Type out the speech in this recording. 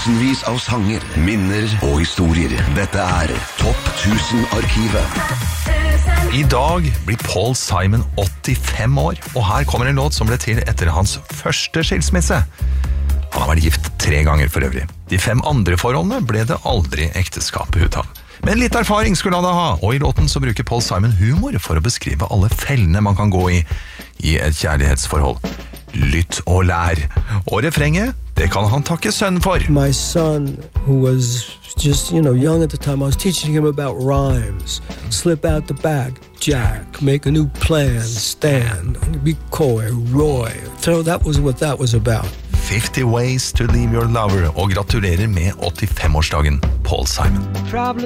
Tusenvis av sanger, minner og historier. Dette Topp 1000-arkivet. I dag blir Paul Simon 85 år, og her kommer en låt som ble til etter hans første skilsmisse. Han har vært gift 3 ganger for øvrig. De 5 andre forholdene ble det aldri ekteskapet ut av. Men litt erfaring skulle han ha, og i låten så bruker Paul Simon humor for å beskrive alle fellene man kan gå i et kjærlighetsforhold. Lytt og lær. Og refrenget, det kan han takke sønnen for. My son, who was just, young at the time, I was teaching him about rhymes. Slip out the back, Jack, make a new plan, stand, be coy, Roy. So that was what that was about. 50 Ways to Leave Your Lover, og gratulerer med 85-årsdagen, Paul Simon.